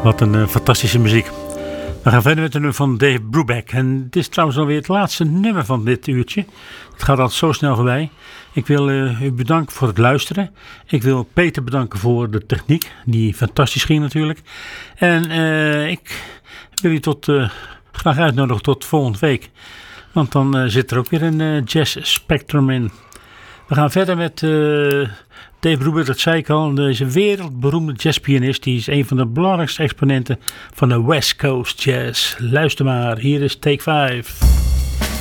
Wat een fantastische muziek. We gaan verder met een nummer van Dave Brubeck. En dit is trouwens alweer het laatste nummer van dit uurtje. Het gaat altijd zo snel voorbij. Ik wil u bedanken voor het luisteren. Ik wil Peter bedanken voor de techniek. Die fantastisch ging natuurlijk. En ik wil u graag uitnodigen tot volgende week. Want dan zit er ook weer een Jazz Spectrum in. We gaan verder met Dave Brubeck, dat zei ik al. Deze wereldberoemde jazzpianist. Die is een van de belangrijkste exponenten van de West Coast Jazz. Luister maar, hier is Take 5.